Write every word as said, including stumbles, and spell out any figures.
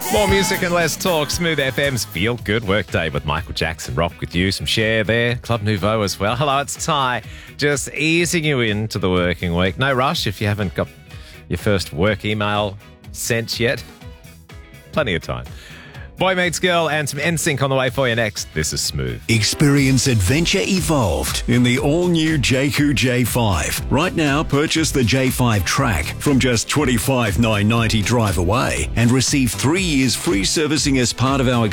More music and less talk. Smooth F M's Feel Good Workday with Michael Jackson. Rock with you. Some Cher there. Club Nouveau as well. Hello, it's Ty. Just easing you into the working week. No rush if you haven't got your first work email sent yet. Plenty of time. Boy Meets Girl and some N Sync on the way for you next. This is Smooth. Experience adventure evolved in the all-new J Q J five. Right now, purchase the J five Track from just twenty-five thousand nine hundred ninety drive away and receive three years free servicing as part of our